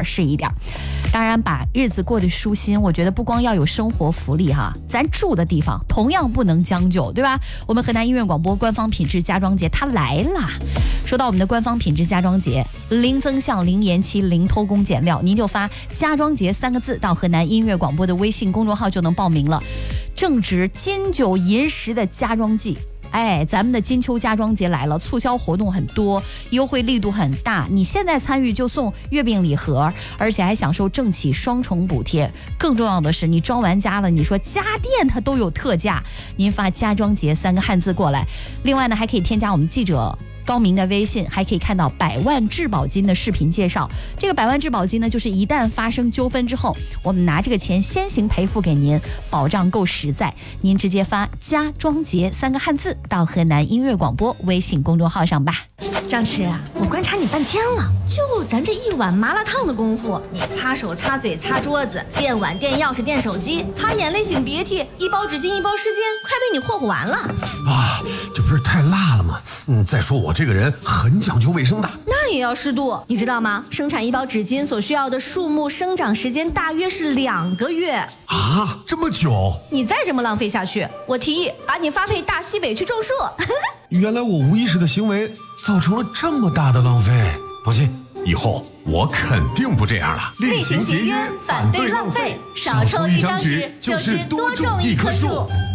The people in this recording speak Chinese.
是一点。当然，把日子过得舒心，我觉得不光要有生活福利哈，咱住的地方同样不能将就，对吧？我们河南音乐广播官方品质家装节它来啦！说到我们的官方品质家装节，零增项、零延期、零偷工减料，您就发“家装节”3个字到河南音乐广播的微信公众号就能报名了。正值金九银十的家装季。咱们的金秋家装节来了，促销活动很多，优惠力度很大。你现在参与就送月饼礼盒，而且还享受政企双重补贴。更重要的是，你装完家了，你说家电它都有特价。您发“家装节”3个汉字过来。另外呢，还可以添加我们记者高明的微信，还可以看到100万质保金的视频介绍。这个100万质保金呢，就是一旦发生纠纷之后，我们拿这个钱先行赔付给您，保障够实在。您直接发“家装节”3个汉字到河南音乐广播微信公众号上吧。 张弛，我观察你半天了，就咱这一碗麻辣烫的功夫，你擦手、擦嘴、擦桌子，垫碗、垫钥匙、垫手机，擦眼泪、擤鼻涕，一包纸巾、一包湿巾，快被你霍霍完了啊！这不是太辣了吗？再说我这个人很讲究卫生的， 那也要适度，你知道吗？生产一包纸巾所需要的树木生长时间大约是2个月啊，这么久？ 你再这么浪费下去，我提议把你发配大西北去种树。 原来我无意识的行为造成了这么大的浪费。放心，以后我肯定不这样了。 厉行节约，反对浪费，少抽一张纸就是多种一棵树。